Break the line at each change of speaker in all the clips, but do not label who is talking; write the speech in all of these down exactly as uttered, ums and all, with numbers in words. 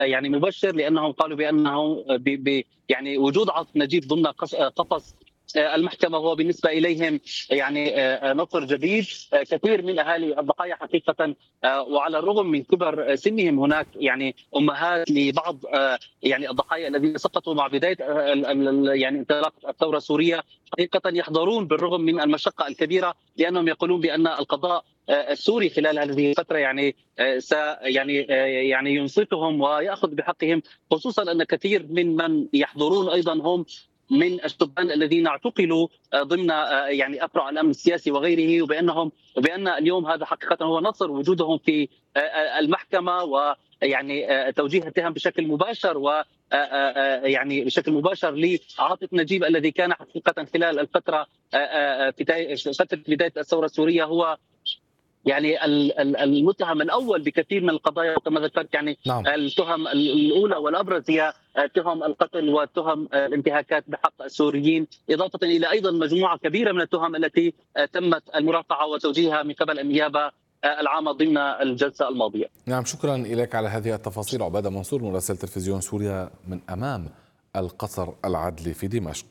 يعني مبشر، لانهم قالوا بانه ب ب يعني وجود عاطف نجيب ضمن قفص المحكمة هو بالنسبة إليهم يعني نصر جديد. كثير من أهالي الضحايا حقيقة، وعلى الرغم من كبر سنهم، هناك يعني أمهات لبعض يعني الضحايا الذين سقطوا مع بداية يعني انطلاق الثورة السورية، حقيقة يحضرون بالرغم من المشقة الكبيرة، لأنهم يقولون بأن القضاء السوري خلال هذه الفترة يعني س يعني يعني ينصفهم ويأخذ بحقهم، خصوصا أن كثير من من يحضرون أيضا هم من الشبان الذين اعتقلوا ضمن يعني افرع الامن السياسي وغيره، وبانهم وبان اليوم هذا حقيقه هو نصر وجودهم في المحكمه، ويعني توجيه التهم بشكل مباشر و يعني بشكل مباشر لعاطف نجيب الذي كان حقيقه خلال الفتره فتره بدايه الثوره السوريه هو يعني المتهم الاول بكثير من القضايا، وكما ذكرت يعني
نعم.
التهم الاولى والابرز هي تهم القتل وتهم الانتهاكات بحق السوريين، اضافه الى ايضا مجموعه كبيره من التهم التي تمت المرافعه وتوجيهها من قبل النيابه العامه ضمن الجلسه الماضيه.
نعم، شكرا لك على هذه التفاصيل. عبادة منصور، مراسل تلفزيون سوريا من امام القصر العدلي في دمشق.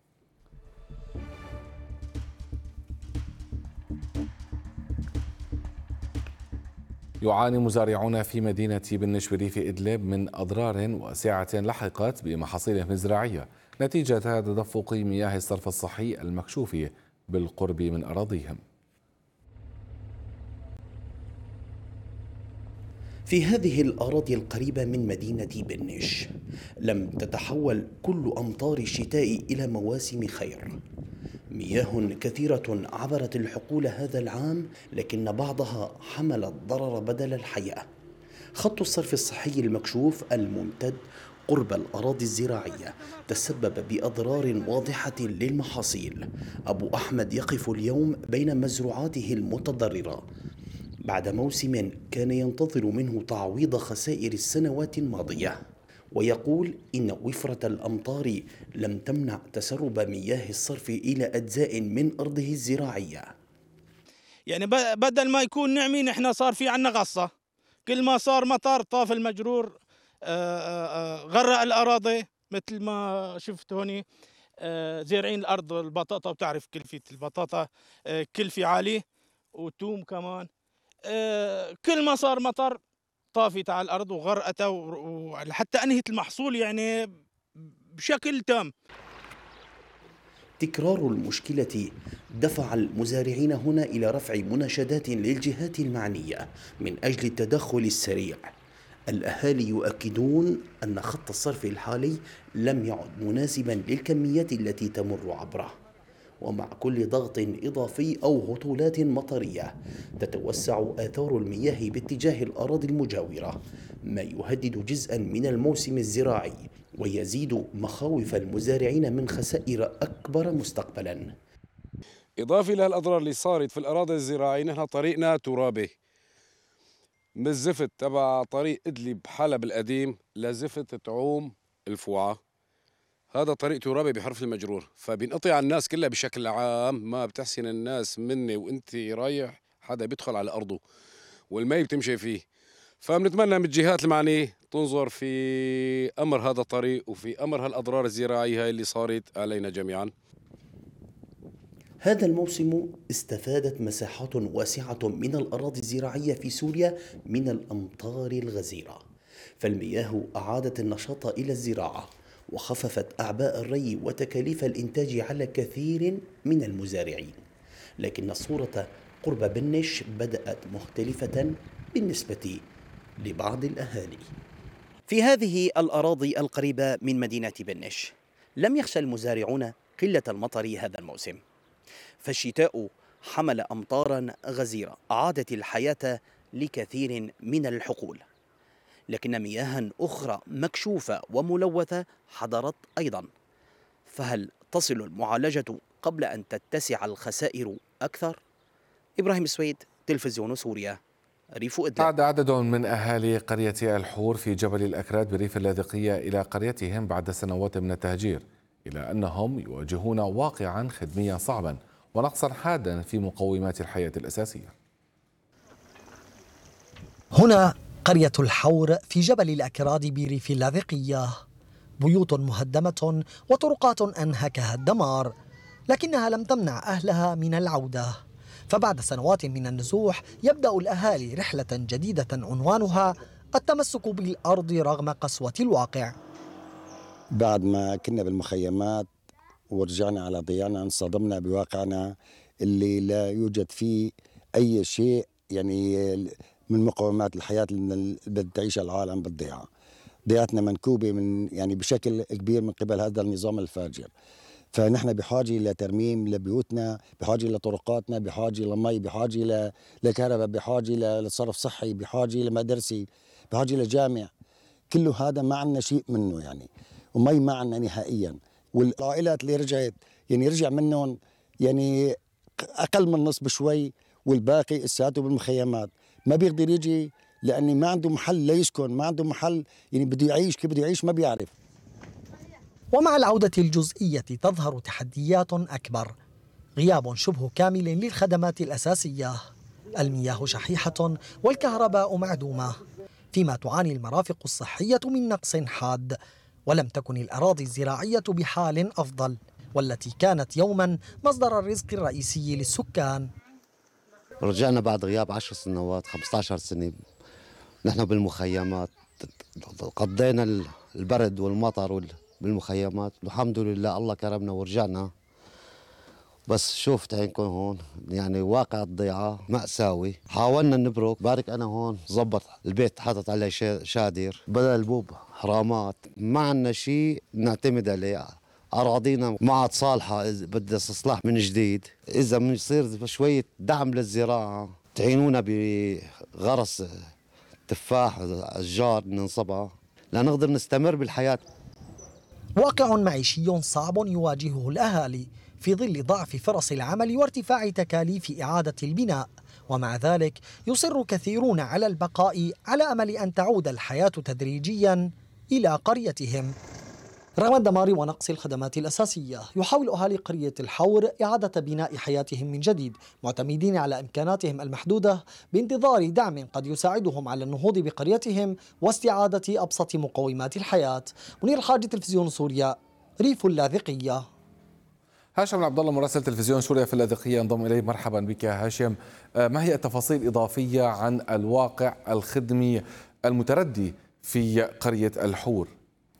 يعاني مزارعون في مدينة بنش بريف إدلب من أضرار واسعة لحقت بمحاصيلهم الزراعية نتيجة تدفق مياه الصرف الصحي المكشوف بالقرب من أراضيهم.
في هذه الأراضي القريبة من مدينة بنش لم تتحول كل أمطار الشتاء إلى مواسم خير. مياه كثيرة عبرت الحقول هذا العام، لكن بعضها حمل الضرر بدل الحياة. خط الصرف الصحي المكشوف الممتد قرب الأراضي الزراعية تسبب بأضرار واضحة للمحاصيل. أبو أحمد يقف اليوم بين مزروعاته المتضررة بعد موسم كان ينتظر منه تعويض خسائر السنوات الماضية، ويقول إن وفرة الأمطار لم تمنع تسرب مياه الصرف إلى أجزاء من أرضه الزراعية.
يعني بدل ما يكون نعمين احنا صار في عنا غصة، كل ما صار مطر طاف المجرور غرق الأراضي مثل ما شفت هوني. زارعين الأرض البطاطا، وتعرف كلفة البطاطا كلفة عالية، وتوم كمان. كل ما صار مطر طافت على الأرض وغرقتها وحتى أنهت المحصول يعني بشكل تام.
تكرار المشكلة دفع المزارعين هنا إلى رفع مناشدات للجهات المعنية من أجل التدخل السريع. الأهالي يؤكدون أن خط الصرف الحالي لم يعد مناسبا للكميات التي تمر عبره، ومع كل ضغط إضافي أو هطولات مطرية تتوسع آثار المياه باتجاه الأراضي المجاورة، ما يهدد جزءا من الموسم الزراعي ويزيد مخاوف المزارعين من خسائر أكبر مستقبلا.
إضافة إلى الأضرار اللي صارت في الأراضي الزراعية، نحن طريقنا ترابي من الزفت تبع طريق إدلب حلب القديم لزفت تعوم الفوعة. هذا طريق ترابي بحرف المجرور، فبينقطع الناس كلها بشكل عام. ما بتحسن الناس مني وانت رايح حدا بيدخل على أرضه والمي بتمشي فيه. فبنتمنى من الجهات المعنية تنظر في أمر هذا الطريق وفي أمر هالأضرار الزراعية هاي اللي صارت علينا جميعا.
هذا الموسم استفادت مساحات واسعة من الأراضي الزراعية في سوريا من الأمطار الغزيرة، فالمياه أعادت النشاط إلى الزراعة وخففت أعباء الري وتكاليف الإنتاج على كثير من المزارعين. لكن الصورة قرب بنش بدأت مختلفة بالنسبة لبعض الأهالي.
في هذه الأراضي القريبة من مدينة بنش لم يخشى المزارعون قلة المطر هذا الموسم، فالشتاء حمل أمطارا غزيرة أعادت الحياة لكثير من الحقول، لكن مياه أخرى مكشوفة وملوثة حضرت أيضا. فهل تصل المعالجة قبل أن تتسع الخسائر أكثر؟ إبراهيم السويد، تلفزيون سوريا، ريف إدلب.
عاد عدد من أهالي قرية الحور في جبل الأكراد بريف اللاذقية إلى قريتهم بعد سنوات من التهجير، إلى أنهم يواجهون واقعا خدميا صعبا ونقصا حادا في مقومات الحياة الأساسية.
هنا قرية الحور في جبل الأكراد بريف اللاذقية، بيوت مهدمة وطرقات أنهكها الدمار، لكنها لم تمنع أهلها من العودة. فبعد سنوات من النزوح يبدأ الأهالي رحلة جديدة عنوانها التمسك بالأرض رغم قسوة الواقع.
بعد ما كنا بالمخيمات ورجعنا على ضياعنا انصدمنا بواقعنا اللي لا يوجد فيه أي شيء يعني من مقومات الحياة اللي بدها تعيشها العالم بالضياع. ضيعتنا منكوبة من يعني بشكل كبير من قبل هذا النظام الفاجر. فنحن بحاجة إلى ترميم لبيوتنا، بحاجة إلى طرقاتنا، بحاجة إلى مي، بحاجة لكهرباء، بحاجة لصرف صحي، بحاجة لمدرسة، بحاجة لجامع. كله هذا ما عندنا شيء منه يعني، ومي ما عندنا نهائيا. والعائلات اللي رجعت يعني رجع منهم يعني أقل من نص بشوي، والباقي اساته بالمخيمات. ما بيقدر يجي لأني ما عنده محل ليسكن، ما عنده محل يعني بده يعيش، كيف بده يعيش ما بيعرف.
ومع العودة الجزئية تظهر تحديات أكبر، غياب شبه كامل للخدمات الأساسية، المياه شحيحة والكهرباء معدومة، فيما تعاني المرافق الصحية من نقص حاد. ولم تكن الأراضي الزراعية بحال أفضل، والتي كانت يوما مصدر الرزق الرئيسي للسكان.
رجعنا بعد غياب عشر سنوات خمسة عشر سنة، نحن بالمخيمات قضينا البرد والمطر بالمخيمات، والحمد لله الله كرمنا ورجعنا. بس شوفت عينكم هون يعني واقع الضيعة مأساوي. حاولنا نبرك، بارك أنا هون زبط البيت حاطط عليه شادر بدل البوب حرامات، ما عنا شيء نعتمد عليه. أراضينا ما عاد صالحة، بدها استصلاح من جديد. إذا بنصير شوية دعم للزراعة، تعينونا بغرس تفاح أشجار ننصبها لنقدر نستمر بالحياة.
واقع معيشي صعب يواجهه الأهالي في ظل ضعف فرص العمل وارتفاع تكاليف إعادة البناء، ومع ذلك يصر كثيرون على البقاء على أمل أن تعود الحياة تدريجيا إلى قريتهم. رغم الدمار ونقص الخدمات الأساسية، يحاول أهالي قرية الحور إعادة بناء حياتهم من جديد، معتمدين على إمكاناتهم المحدودة بانتظار دعم قد يساعدهم على النهوض بقريتهم واستعادة أبسط مقومات الحياة. منير الحاج، تلفزيون سوريا، ريف اللاذقية.
هاشم عبد الله مراسل تلفزيون سوريا في اللاذقية انضم إليه. مرحبا بك هاشم. ما هي التفاصيل الإضافية عن الواقع الخدمي المتردي في قرية الحور؟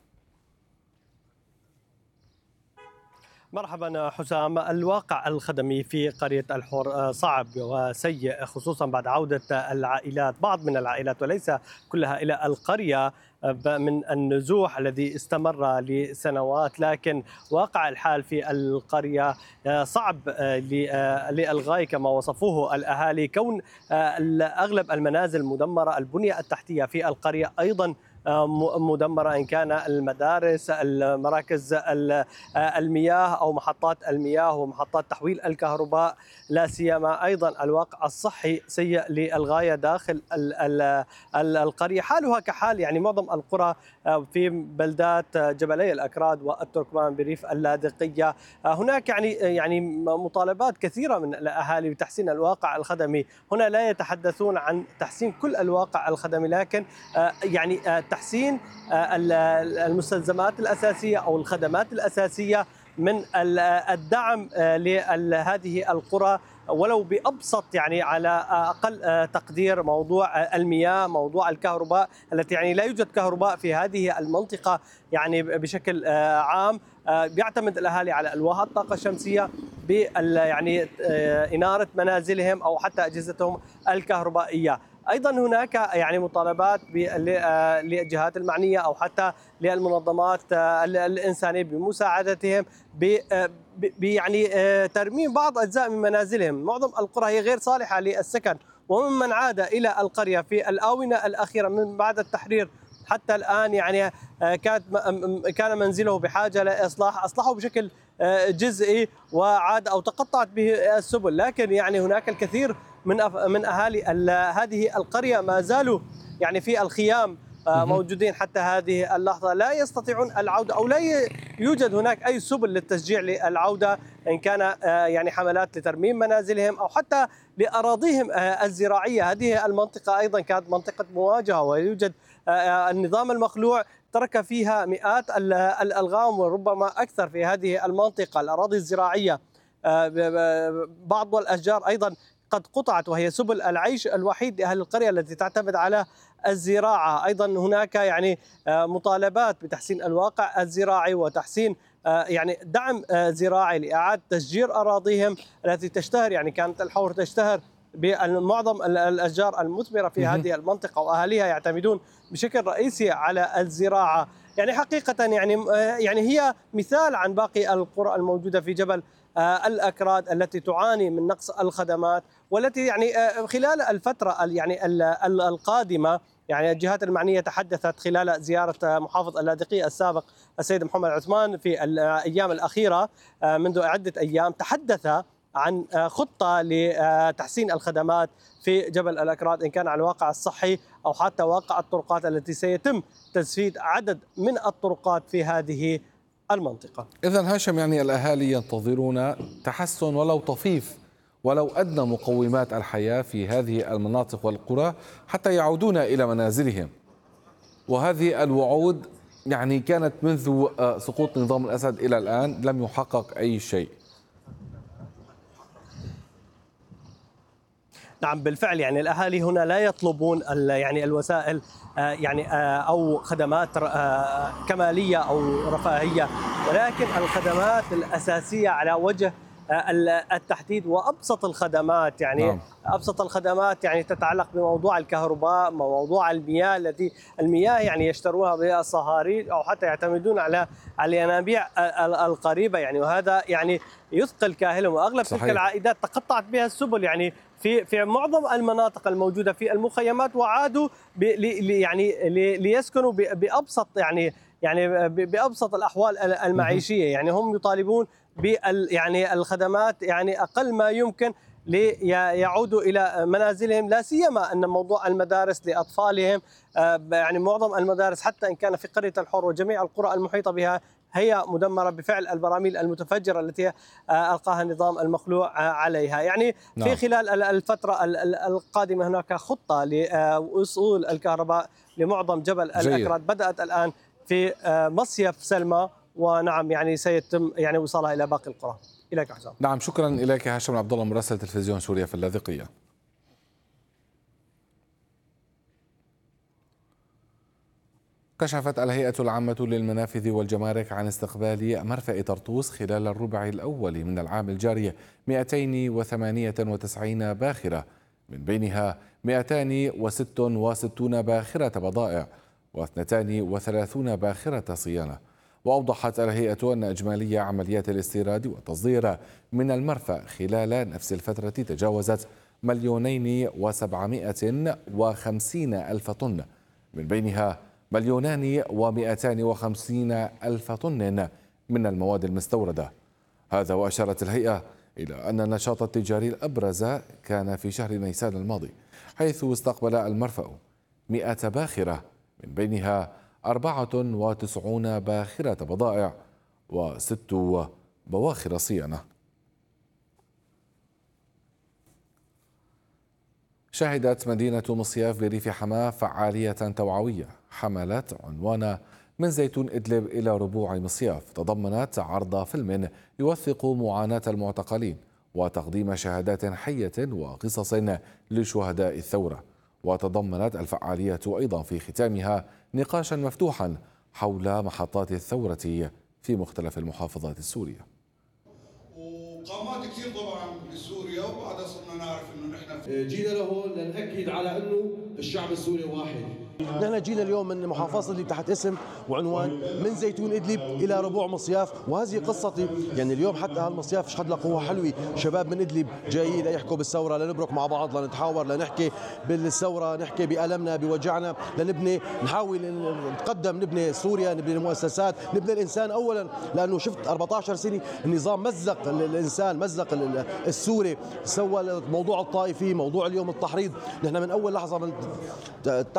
مرحبا حسام. الواقع الخدمي في قرية الحور صعب وسيء، خصوصا بعد عودة العائلات، بعض من العائلات وليس كلها، إلى القرية من النزوح الذي استمر لسنوات. لكن واقع الحال في القرية صعب للغاية كما وصفوه الأهالي، كون أغلب المنازل مدمرة، البنية التحتية في القرية أيضا مدمرة، إن كان المدارس، المراكز المياه أو محطات المياه ومحطات تحويل الكهرباء، لا سيما أيضا الواقع الصحي سيء للغاية داخل القرية. حالها كحال يعني معظم القرى في بلدات جبلي الأكراد والتركمان بريف اللاذقية. هناك يعني يعني مطالبات كثيرة من الأهالي بتحسين الواقع الخدمي. هنا لا يتحدثون عن تحسين كل الواقع الخدمي، لكن يعني تحسين المستلزمات الأساسية أو الخدمات الأساسية من الدعم لهذه القرى، ولو بأبسط يعني على أقل تقدير موضوع المياه، موضوع الكهرباء، التي يعني لا يوجد كهرباء في هذه المنطقة يعني بشكل عام. بيعتمد الأهالي على ألواح الطاقة الشمسية بال يعني إنارة منازلهم أو حتى أجهزتهم الكهربائية. أيضا هناك يعني مطالبات للجهات المعنية أو حتى للمنظمات الإنسانية بمساعدتهم ب يعني ترميم بعض أجزاء من منازلهم. معظم القرى هي غير صالحة للسكن، وممن عاد إلى القرية في الآونة الأخيرة من بعد التحرير حتى الآن يعني كانت كان منزله بحاجة لإصلاح، أصلحه بشكل جزئي وعاد أو تقطعت به السبل. لكن يعني هناك الكثير من من أهالي هذه القرية ما زالوا يعني في الخيام موجودين حتى هذه اللحظة لا يستطيعون العودة أو لا يوجد هناك أي سبل للتشجيع للعودة، إن كان يعني حملات لترميم منازلهم أو حتى لأراضيهم الزراعية. هذه المنطقة أيضا كانت منطقة مواجهة، ويوجد النظام المخلوع ترك فيها مئات الألغام وربما أكثر في هذه المنطقة. الأراضي الزراعية بعض الأشجار أيضا قد قطعت، وهي سبل العيش الوحيد لأهل القرية التي تعتمد على الزراعة. أيضا هناك يعني مطالبات بتحسين الواقع الزراعي وتحسين يعني دعم زراعي لإعادة تشجير أراضيهم التي تشتهر، يعني كانت الحور تشتهر بمعظم الأشجار المثمرة في هذه المنطقة، وأهاليها يعتمدون بشكل رئيسي على الزراعة. يعني حقيقة يعني يعني هي مثال عن باقي القرى الموجودة في جبل الأكراد التي تعاني من نقص الخدمات، والتي يعني خلال الفترة يعني القادمة يعني الجهات المعنية تحدثت خلال زيارة محافظ اللاذقية السابق السيد محمد عثمان في الأيام الأخيرة منذ عدة أيام، تحدث عن خطة لتحسين الخدمات في جبل الأكراد، إن كان على الواقع الصحي أو حتى واقع الطرقات التي سيتم تسفيد عدد من الطرقات في هذه المنطقة.
إذن هاشم، يعني الأهالي ينتظرون تحسن ولو طفيف ولو أدنى مقومات الحياة في هذه المناطق والقرى حتى يعودون إلى منازلهم، وهذه الوعود يعني كانت منذ سقوط نظام الأسد إلى الآن لم يحقق أي شيء.
نعم بالفعل، يعني الأهالي هنا لا يطلبون يعني الوسائل يعني أو خدمات كمالية أو رفاهية، ولكن الخدمات الأساسية على وجه التحديد وأبسط الخدمات. يعني نعم. أبسط الخدمات يعني تتعلق بموضوع الكهرباء، موضوع المياه التي المياه يعني يشتروها بالصهاريج أو حتى يعتمدون على على الينابيع القريبة، يعني وهذا يعني يثقل كاهلهم. وأغلب تلك العائدات تقطعت بها السبل يعني في في معظم المناطق الموجودة في المخيمات، وعادوا يعني ليسكنوا بأبسط يعني يعني بأبسط الأحوال المعيشية. يعني هم يطالبون بال يعني الخدمات يعني أقل ما يمكن ليعودوا إلى منازلهم، لا سيما أن موضوع المدارس لأطفالهم يعني معظم المدارس حتى إن كان في قرية الحور وجميع القرى المحيطة بها هي مدمرة بفعل البراميل المتفجرة التي ألقاها النظام المخلوع عليها. يعني في خلال الفترة القادمة هناك خطة لوصول الكهرباء لمعظم جبل الأكراد بدأت الآن في مصيف سلمى، ونعم يعني سيتم يعني وصولها إلى باقي القرى. إليك حسام.
نعم شكرا إليك هاشم عبد الله مراسل تلفزيون سوريا في اللاذقية. كشفت الهيئة العامة للمنافذ والجمارك عن استقبال مرفأ طرطوس خلال الربع الأول من العام الجاري مئتين وثمانية وتسعين باخرة، من بينها مئتان وستة وستون باخرة بضائع واثنتان وثلاثون باخرة صيانة. وأوضحت الهيئة أن إجمالي عمليات الاستيراد والتصدير من المرفأ خلال نفس الفترة تجاوزت مليونين وسبعمائة وخمسين ألف طن، من بينها مليونان ومئتان وخمسين ألف طن من المواد المستوردة. هذا وأشارت الهيئة إلى أن النشاط التجاري الأبرز كان في شهر نيسان الماضي، حيث استقبل المرفأ مئة باخرة، من بينها أربعة وتسعون باخرة بضائع وست بواخر صيانة. شهدت مدينة مصياف بريف حماة فعالية توعوية حملت عنوان من زيتون إدلب إلى ربوع مصياف، تضمنت عرض فيلم يوثق معاناة المعتقلين وتقديم شهادات حية وقصص لشهداء الثورة. وتضمنت الفعالية أيضا في ختامها نقاشا مفتوحا حول محطات الثورة في مختلف المحافظات السورية.
وقامات كثير طبعا بسوريا، وبعدها صرنا نعرف انه نحن
جينا لهون لنأكد على انه الشعب السوري واحد. نحن جينا اليوم من محافظة اللي تحت اسم وعنوان من زيتون إدلب إلى ربوع مصياف، وهذه قصتي. يعني اليوم حتى هالمصياف شهد له قوة حلوة، شباب من إدلب جايين ليحكوا بالثورة، لنبرك مع بعض، لنتحاور، لنحكي بالثورة، نحكي بألمنا بوجعنا، لنبني نحاول نتقدم، نبني سوريا، نبني المؤسسات، نبني الإنسان أولا. لأنه شفت أربعة عشر سنة النظام مزق الإنسان، مزق السوري، سوى موضوع الطائفي، موضوع اليوم التحريض. نحن من أول لحظة من التحرير عم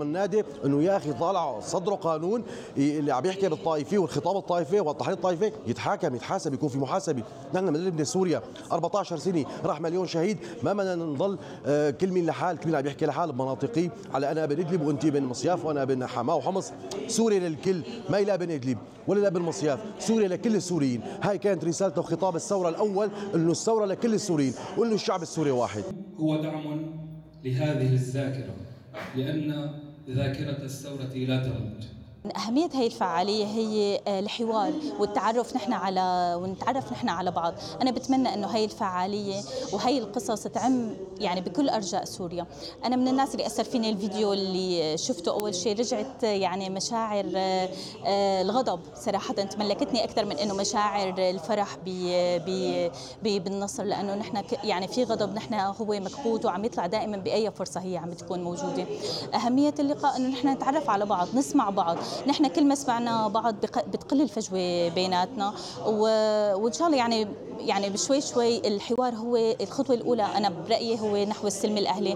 والنادي انه يا اخي طالع صدروا قانون اللي عم يحكي بالطائفيه والخطاب الطائفي والتحريض الطائفي يتحاكم يتحاسب يكون في محاسبه. نحن بدنا نبني سوريا أربعة عشر سنه راح مليون شهيد، ما بدنا نضل كل مين لحال، كل مين عم يحكي لحال بمناطقي على انا ابن ادلب وانت بن مصياف وانا بن حماه وحمص. سوريا للكل، ما لا بن ادلب ولا لا بن مصياف، سوريا لكل السوريين. هاي كانت رسالته وخطاب الثوره الاول، انه الثوره لكل السوريين وانه الشعب السوري واحد.
هو دعم لهذه الذاكره، لان ذاكره الثوره لا تموت.
أهمية هي الفعالية هي الحوار والتعرف نحن على ونتعرف نحن على بعض. أنا بتمنى إنه هي الفعالية وهي القصص تعم يعني بكل أرجاء سوريا. أنا من الناس اللي أثر فيني الفيديو اللي شفته أول شيء، رجعت يعني مشاعر الغضب صراحة تملكتني أكثر من إنه مشاعر الفرح بالنصر، لأنه نحن يعني في غضب نحن هو مكبوت وعم يطلع دائما بأي فرصة هي عم تكون موجودة. أهمية اللقاء إنه نحن نتعرف على بعض، نسمع بعض. نحن كل ما سمعنا بعض بتقل الفجوة بيناتنا، وإن شاء الله يعني يعني بشوي شوي الحوار هو الخطوة الأولى أنا برأيي هو نحو السلم الأهلي.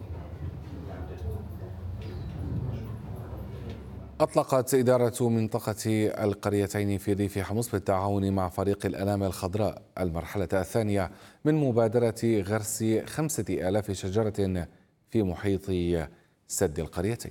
أطلقت إدارة منطقة القريتين في ريف حمص بالتعاون مع فريق الأنامل الخضراء المرحلة الثانية من مبادرة غرس خمسة آلاف شجرة في محيط سد القريتين.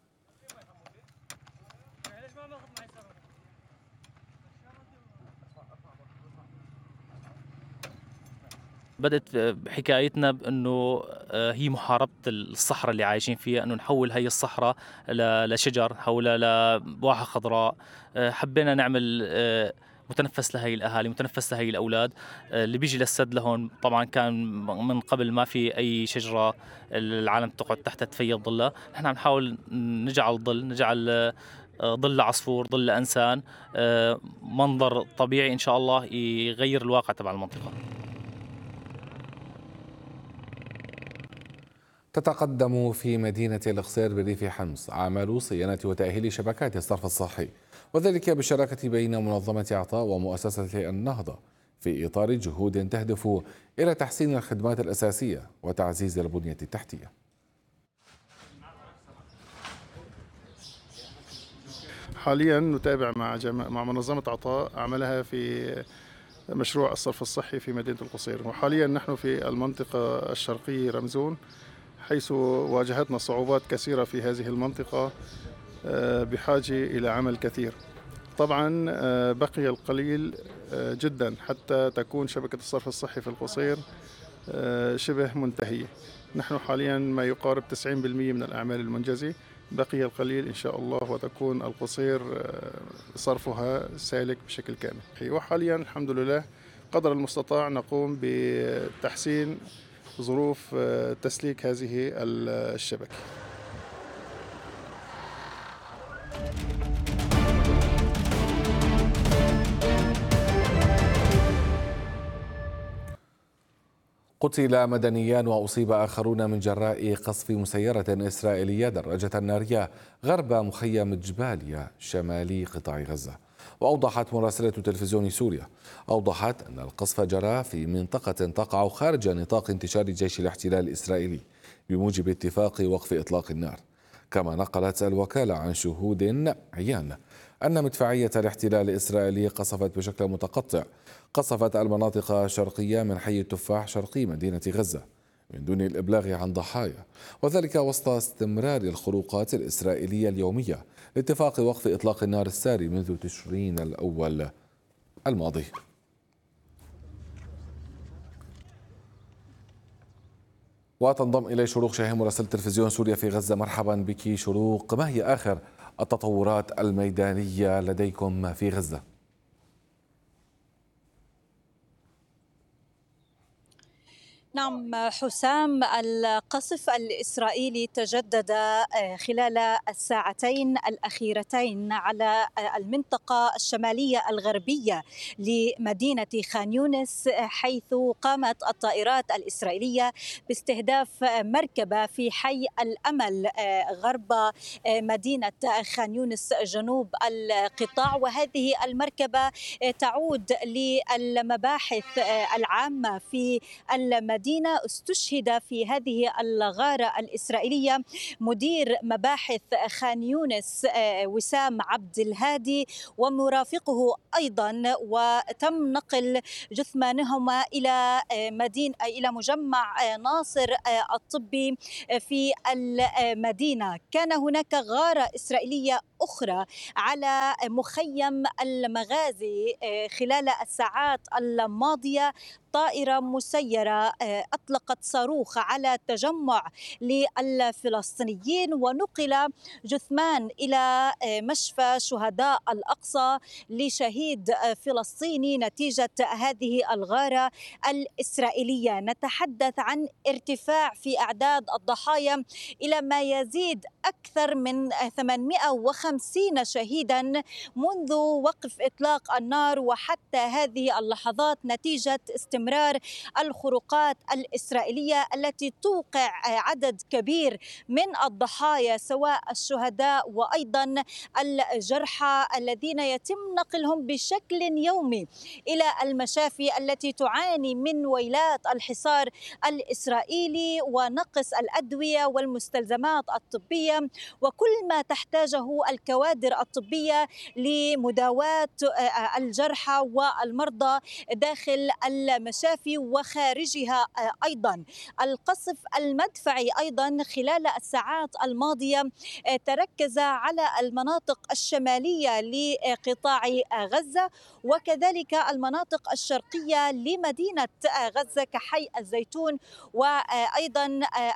بدأت حكايتنا بأنه هي محاربة الصحراء اللي عايشين فيها، أنه نحول هي الصحراء لشجر، نحولها لواحة خضراء. حبينا نعمل متنفس لهي الأهالي، متنفس لهي الأولاد اللي بيجي للسد لهون. طبعا كان من قبل ما في أي شجرة العالم تقعد تحت تفيض ظلها، نحن عم نحاول نجعل ظل، نجعل ظل عصفور، ظل إنسان، منظر طبيعي إن شاء الله يغير الواقع تبع المنطقة.
تتقدم في مدينة القصير بريف حمص أعمال صيانة وتأهيل شبكات الصرف الصحي، وذلك بالشراكة بين منظمة عطاء ومؤسسة النهضة في إطار جهود تهدف إلى تحسين الخدمات الأساسية وتعزيز البنية التحتية.
حاليا نتابع مع مع منظمة عطاء عملها في مشروع الصرف الصحي في مدينة القصير، وحاليا نحن في المنطقة الشرقية رمزون، حيث واجهتنا صعوبات كثيرة في هذه المنطقة بحاجة إلى عمل كثير. طبعا بقي القليل جدا حتى تكون شبكة الصرف الصحي في القصير شبه منتهية. نحن حاليا ما يقارب تسعين بالمئة من الأعمال المنجزة، بقي القليل إن شاء الله وتكون القصير صرفها سالك بشكل كامل. وحاليا الحمد لله قدر المستطاع نقوم بتحسين ظروف تسليك هذه الشبكة.
قتل مدنيان وأصيب آخرون من جراء قصف مسيرة إسرائيلية دراجة نارية غرب مخيم جباليا شمال قطاع غزة. وأوضحت مراسلة تلفزيون سوريا أوضحت أن القصف جرى في منطقة تقع خارج نطاق انتشار جيش الاحتلال الإسرائيلي بموجب اتفاق وقف إطلاق النار. كما نقلت الوكالة عن شهود عيان أن مدفعية الاحتلال الإسرائيلي قصفت بشكل متقطع قصفت المناطق الشرقية من حي التفاح شرقي مدينة غزة من دون الإبلاغ عن ضحايا، وذلك وسط استمرار الخروقات الإسرائيلية اليومية لاتفاق وقف إطلاق النار الساري منذ تشرين الأول الماضي. وتنضم إلي شروق شاهين مراسل تلفزيون سوريا في غزة. مرحبا بك شروق، ما هي آخر التطورات الميدانية لديكم في غزة؟
نعم حسام، القصف الإسرائيلي تجدد خلال الساعتين الأخيرتين على المنطقة الشمالية الغربية لمدينة خان يونس، حيث قامت الطائرات الإسرائيلية باستهداف مركبة في حي الأمل غرب مدينة خان يونس جنوب القطاع. وهذه المركبة تعود للمباحث العامة في المدينة المدينة. استشهد في هذه الغارة الإسرائيلية مدير مباحث خان يونس وسام عبد الهادي ومرافقه أيضا، وتم نقل جثمانهما إلى مدينة إلى مجمع ناصر الطبي في المدينة. كان هناك غارة إسرائيلية أخرى على مخيم المغازي خلال الساعات الماضية. طائرة مسيرة أطلقت صاروخ على تجمع للفلسطينيين، ونقل جثمان إلى مشفى شهداء الأقصى لشهيد فلسطيني نتيجة هذه الغارة الإسرائيلية. نتحدث عن ارتفاع في أعداد الضحايا إلى ما يزيد أكثر من ثمانمئة وخمسين شهيدا منذ وقف إطلاق النار وحتى هذه اللحظات، نتيجة استمرار الخروقات الإسرائيلية التي توقع عدد كبير من الضحايا سواء الشهداء وأيضا الجرحى الذين يتم نقلهم بشكل يومي إلى المشافي التي تعاني من ويلات الحصار الإسرائيلي ونقص الأدوية والمستلزمات الطبية وكل ما تحتاجه الكوادر الطبية لمداواة الجرحى والمرضى داخل المشافي وخارجها. أيضا القصف المدفعي أيضا خلال الساعات الماضية تركز على المناطق الشمالية لقطاع غزة وكذلك المناطق الشرقية لمدينة غزة كحي الزيتون وأيضا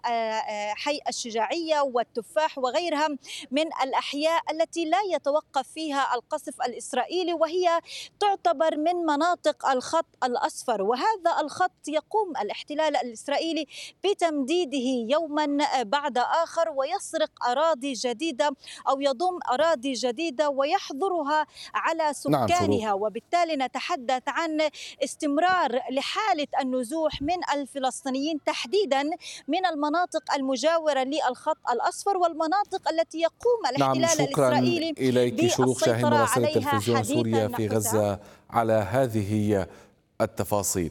حي الشجاعية والتفاح وغيرها من الأحياء التي لا يتوقف فيها القصف الإسرائيلي، وهي تعتبر من مناطق الخط الأصفر. وهذا الخط يقوم الاحتلال الإسرائيلي بتمديده يوما بعد آخر ويسرق أراضي جديدة أو يضم أراضي جديدة ويحظرها على سكانها. نعم، وبالتالي نتحدث عن استمرار لحالة النزوح من الفلسطينيين تحديدا من المناطق المجاورة للخط الأصفر والمناطق التي يقوم الاحتلال
نعم، شكرا
الإسرائيلي
إليك شروق شاهين مراسلة
عليها
تلفزيون سوريا في غزة على هذه التفاصيل.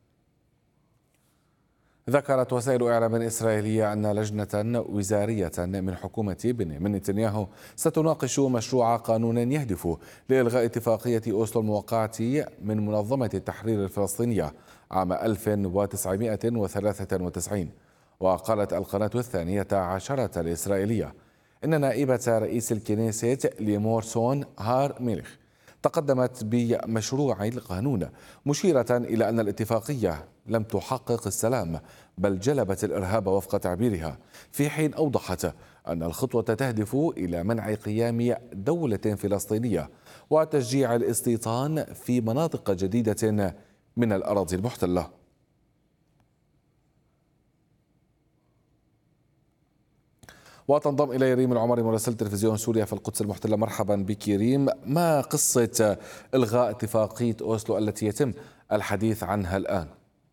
ذكرت وسائل إعلام إسرائيلية أن لجنة وزارية من حكومة بنيامين نتنياهو ستناقش مشروع قانون يهدف لإلغاء اتفاقية أوسلو الموقعة من منظمة التحرير الفلسطينية عام ألف وتسعمئة وثلاثة وتسعين. وقالت القناة الثانية عشرة الإسرائيلية إن نائبة رئيس الكنيسة ليمور سون هار ميلخ تقدمت بمشروع القانون مشيرة إلى أن الاتفاقية لم تحقق السلام بل جلبت الإرهاب وفق تعبيرها، في حين أوضحت أن الخطوة تهدف إلى منع قيام دولة فلسطينية وتشجيع الاستيطان في مناطق جديدة من الأراضي المحتلة. وتنضم إلي ريم العمري مراسلة تلفزيون سوريا في القدس المحتلة. مرحبا بك ريم. ما قصة إلغاء اتفاقية أوسلو التي يتم الحديث عنها الآن؟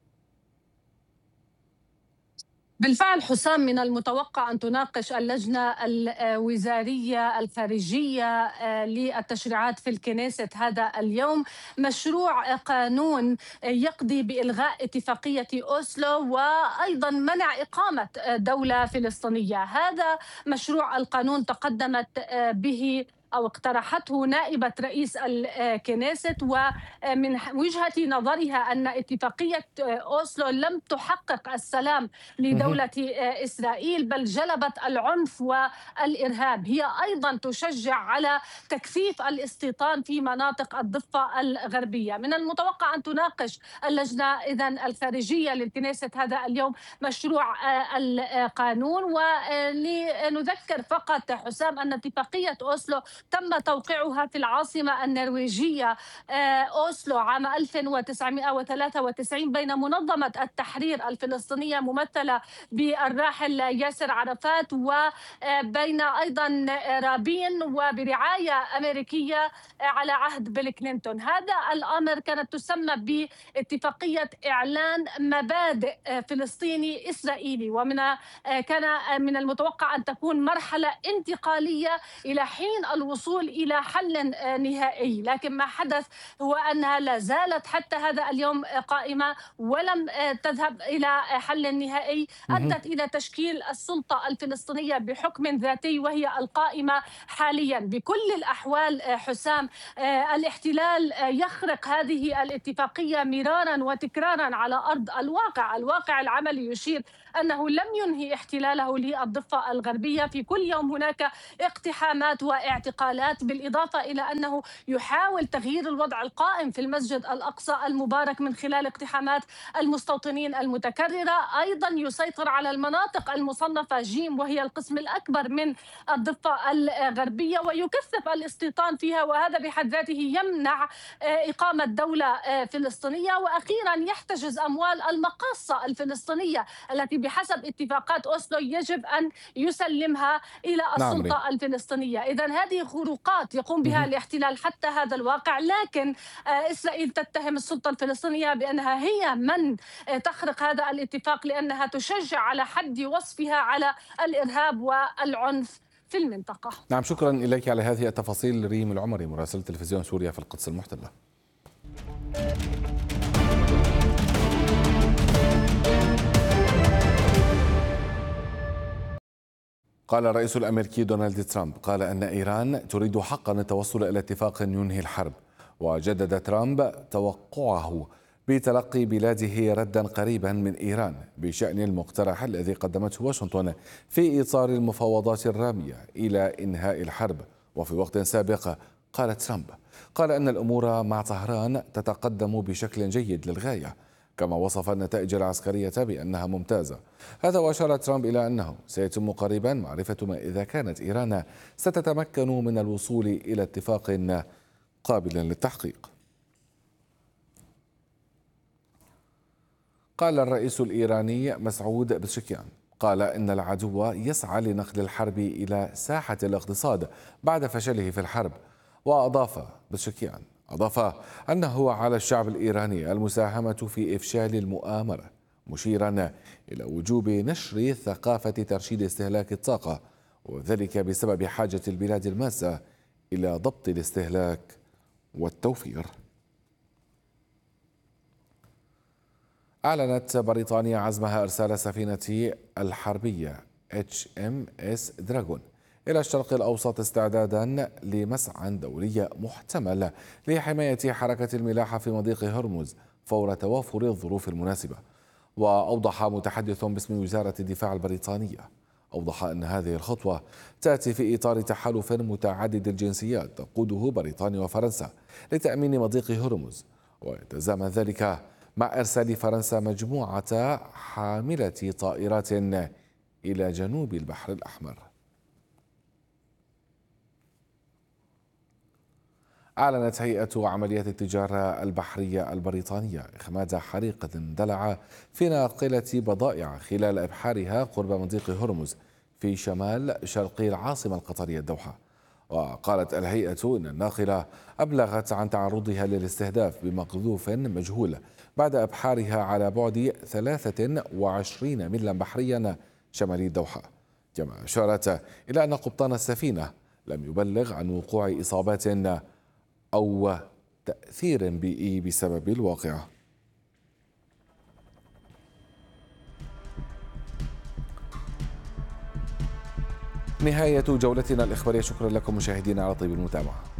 بالفعل حسام، من المتوقع أن تناقش اللجنة الوزارية الخارجية للتشريعات في الكنيست هذا اليوم مشروع قانون يقضي بإلغاء اتفاقية أوسلو وأيضا منع إقامة دولة فلسطينية. هذا مشروع القانون تقدمت به أو اقترحته نائبة رئيس الكنيست، ومن وجهة نظرها أن اتفاقية أوسلو لم تحقق السلام لدولة إسرائيل بل جلبت العنف والإرهاب. هي أيضا تشجع على تكثيف الاستيطان في مناطق الضفة الغربية. من المتوقع أن تناقش اللجنة إذن الخارجية للكنيست هذا اليوم مشروع القانون. ولنذكر فقط حسام أن اتفاقية أوسلو تم توقيعها في العاصمة النرويجية أوسلو عام ألف وتسعمئة وثلاثة وتسعين بين منظمة التحرير الفلسطينية ممثلة بالراحل ياسر عرفات وبين أيضا رابين وبرعاية أمريكية على عهد بيل كلينتون. هذا الأمر كانت تسمى باتفاقية إعلان مبادئ فلسطيني إسرائيلي، ومن كان من المتوقع أن تكون مرحلة انتقالية إلى حين الوصول الوصول إلى حل نهائي، لكن ما حدث هو أنها لا زالت حتى هذا اليوم قائمة ولم تذهب إلى حل نهائي أدت إلى تشكيل السلطة الفلسطينية بحكم ذاتي وهي القائمة حاليا. بكل الأحوال حسام، الاحتلال يخرق هذه الاتفاقية مرارا وتكرارا على أرض الواقع. الواقع العملي يشير أنه لم ينهي احتلاله للضفة الغربية. في كل يوم هناك اقتحامات واعتقالات، بالإضافة إلى أنه يحاول تغيير الوضع القائم في المسجد الأقصى المبارك من خلال اقتحامات المستوطنين المتكررة. أيضا يسيطر على المناطق المصنفة جيم وهي القسم الأكبر من الضفة الغربية ويكثف الاستيطان فيها، وهذا بحد ذاته يمنع إقامة دولة فلسطينية. وأخيرا يحتجز أموال المقاصة الفلسطينية التي بحسب اتفاقات أوسلو يجب أن يسلمها إلى السلطة نعم. الفلسطينية. إذن هذه خروقات يقوم بها الاحتلال حتى هذا الواقع، لكن إسرائيل تتهم السلطة الفلسطينية بأنها هي من تخرق هذا الاتفاق لأنها تشجع على حد وصفها على الإرهاب والعنف في المنطقة.
نعم، شكرا إليك على هذه التفاصيل ريم العمري مراسلة تلفزيون سوريا في القدس المحتلة. قال الرئيس الأمريكي دونالد ترامب قال أن إيران تريد حقا التوصل إلى اتفاق ينهي الحرب، وجدد ترامب توقعه بتلقي بلاده ردا قريبا من إيران بشأن المقترح الذي قدمته واشنطن في إطار المفاوضات الرامية إلى إنهاء الحرب. وفي وقت سابق قال ترامب قال أن الأمور مع طهران تتقدم بشكل جيد للغاية، كما وصف النتائج العسكرية بأنها ممتازة. هذا وأشار ترامب إلى أنه سيتم قريبا معرفة ما إذا كانت إيران ستتمكن من الوصول إلى اتفاق قابل للتحقيق. قال الرئيس الإيراني مسعود بزشكيان قال إن العدو يسعى لنقل الحرب إلى ساحة الاقتصاد بعد فشله في الحرب. وأضاف بزشكيان أضاف أنه على الشعب الإيراني المساهمة في إفشال المؤامرة، مشيرا إلى وجوب نشر ثقافة ترشيد استهلاك الطاقة، وذلك بسبب حاجة البلاد الماسة إلى ضبط الاستهلاك والتوفير. أعلنت بريطانيا عزمها إرسال سفينة الحربية إتش إم إس دراغون إلى الشرق الأوسط استعدادا لمسعى دولي محتمل لحماية حركة الملاحة في مضيق هرمز فور توافر الظروف المناسبة. وأوضح متحدث باسم وزارة الدفاع البريطانية أوضح أن هذه الخطوة تأتي في إطار تحالف متعدد الجنسيات تقوده بريطانيا وفرنسا لتأمين مضيق هرمز، ويتزامن ذلك مع إرسال فرنسا مجموعة حاملة طائرات إلى جنوب البحر الأحمر. أعلنت هيئة عمليات التجارة البحرية البريطانية إخماد حريق اندلع في ناقلة بضائع خلال إبحارها قرب مضيق هرمز في شمال شرقي العاصمة القطرية الدوحة. وقالت الهيئة إن الناقلة أبلغت عن تعرضها للاستهداف بمقذوف مجهول بعد إبحارها على بعد ثلاثة وعشرين ميلا بحريا شمالي الدوحة. كما أشارت إلى أن قبطان السفينة لم يبلغ عن وقوع إصابات أو تأثير بيئي بسبب الواقعة. نهاية جولتنا الإخبارية، شكرا لكم مشاهدينا على طيب المتابعة.